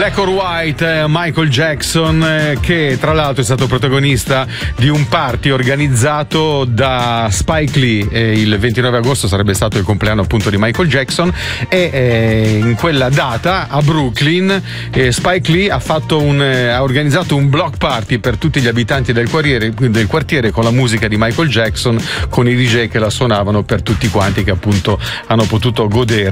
Black or White, Michael Jackson, che tra l'altro è stato protagonista di un party organizzato da Spike Lee. Il 29 agosto sarebbe stato il compleanno appunto di Michael Jackson, e in quella data a Brooklyn Spike Lee ha organizzato un block party per tutti gli abitanti del quartiere con la musica di Michael Jackson, con i DJ che la suonavano per tutti quanti che appunto hanno potuto godere